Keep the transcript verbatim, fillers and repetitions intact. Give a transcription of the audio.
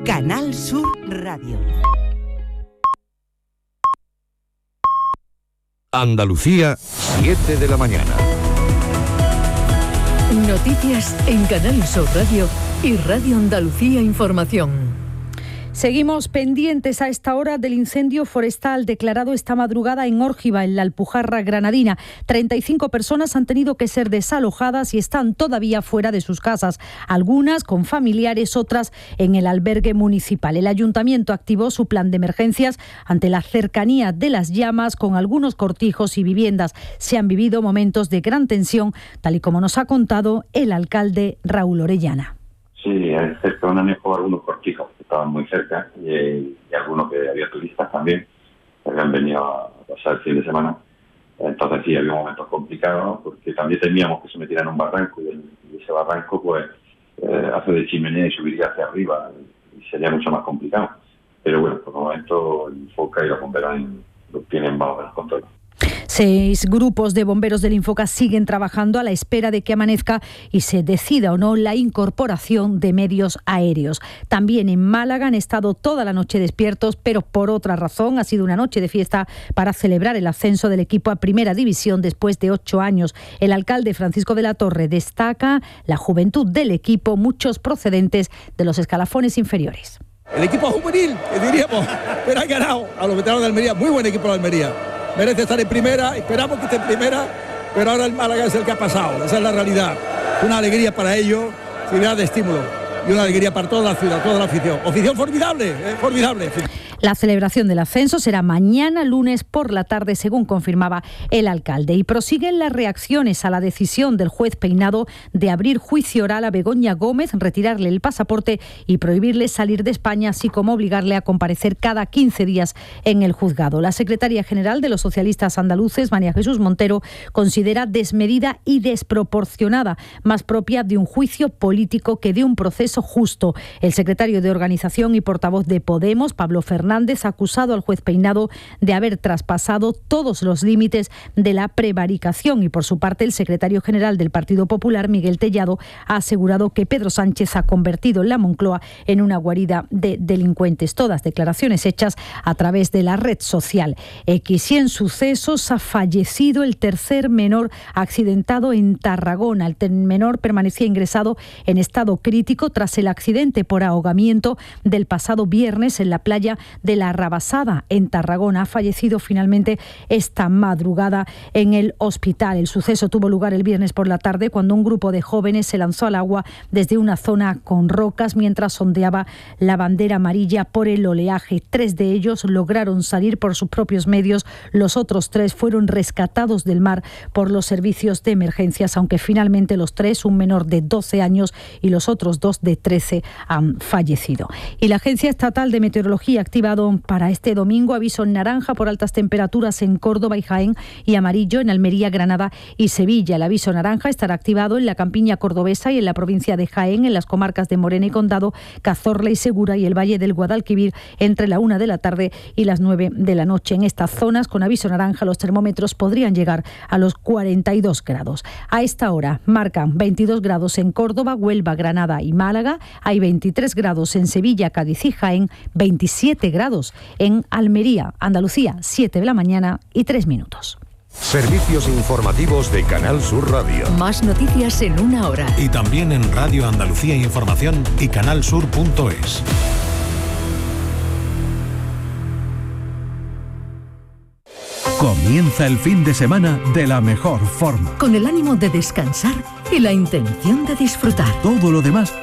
Canal Sur Radio. Andalucía, siete de la mañana. Noticias en Canal Sur Radio y Radio Andalucía Información. Seguimos pendientes a esta hora del incendio forestal declarado esta madrugada en Órgiva, en la Alpujarra granadina. treinta y cinco personas han tenido que ser desalojadas y están todavía fuera de sus casas, algunas con familiares, otras en el albergue municipal. El ayuntamiento activó su plan de emergencias ante la cercanía de las llamas con algunos cortijos y viviendas. Se han vivido momentos de gran tensión, tal y como nos ha contado el alcalde Raúl Orellana. Sí, cerca de un anejo algunos cortijos que estaban muy cerca y, y algunos que había turistas también que habían venido a pasar el fin de semana. Entonces sí, había momentos complicados porque también temíamos que se metieran en un barranco y, el, y ese barranco pues eh, hace de chimenea y subiría hacia arriba y sería mucho más complicado. Pero bueno, por el momento el Infoca y los bomberos lo tienen más o menos controlado. Seis grupos de bomberos del Infoca siguen trabajando a la espera de que amanezca y se decida o no la incorporación de medios aéreos. También en Málaga han estado toda la noche despiertos, pero por otra razón. Ha sido una noche de fiesta para celebrar el ascenso del equipo a Primera División después de ocho años. El alcalde Francisco de la Torre destaca la juventud del equipo, muchos procedentes de los escalafones inferiores. El equipo juvenil, que diríamos, pero ha ganado a los veteranos de Almería, muy buen equipo de Almería. Merece estar en primera, esperamos que esté en primera, pero ahora el Málaga es el que ha pasado, esa es la realidad. Una alegría para ellos, seguridad de estímulo y una alegría para toda la ciudad, toda la afición. Afición formidable, eh, formidable. La celebración del ascenso será mañana lunes por la tarde, según confirmaba el alcalde. Y prosiguen las reacciones a la decisión del juez Peinado de abrir juicio oral a Begoña Gómez, retirarle el pasaporte y prohibirle salir de España, así como obligarle a comparecer cada quince días en el juzgado. La secretaria general de los socialistas andaluces, María Jesús Montero, considera desmedida y desproporcionada, más propia de un juicio político que de un proceso justo. El secretario de Organización y portavoz de Podemos, Pablo Fernández, ha acusado al juez Peinado de haber traspasado todos los límites de la prevaricación y, por su parte, el secretario general del Partido Popular, Miguel Tellado, ha asegurado que Pedro Sánchez ha convertido la Moncloa en una guarida de delincuentes. Todas declaraciones hechas a través de la red social X. Y en sucesos ha fallecido el tercer menor accidentado en Tarragona. El menor permanecía ingresado en estado crítico tras el accidente por ahogamiento del pasado viernes en la playa de la Rabasada, en Tarragona. Ha fallecido finalmente esta madrugada en el hospital. El suceso tuvo lugar el viernes por la tarde cuando un grupo de jóvenes se lanzó al agua desde una zona con rocas mientras sondeaba la bandera amarilla por el oleaje. Tres de ellos lograron salir por sus propios medios. Los otros tres fueron rescatados del mar por los servicios de emergencias, aunque finalmente los tres, un menor de doce años y los otros dos de trece, han fallecido. Y la Agencia Estatal de Meteorología activa para este domingo aviso naranja por altas temperaturas en Córdoba y Jaén y amarillo en Almería, Granada y Sevilla. El aviso naranja estará activado en la campiña cordobesa y en la provincia de Jaén, en las comarcas de Morena y Condado, Cazorla y Segura y el Valle del Guadalquivir entre la una de la tarde y las nueve de la noche. En estas zonas con aviso naranja los termómetros podrían llegar a los cuarenta y dos grados. A esta hora marcan veintidós grados en Córdoba, Huelva, Granada y Málaga. Hay veintitrés grados en Sevilla, Cádiz y Jaén, veintisiete grados en Almería, Andalucía, siete de la mañana y tres minutos. Servicios informativos de Canal Sur Radio. Más noticias en una hora. Y también en Radio Andalucía Información y canalsur punto es. Comienza el fin de semana de la mejor forma. Con el ánimo de descansar y la intención de disfrutar. Todo lo demás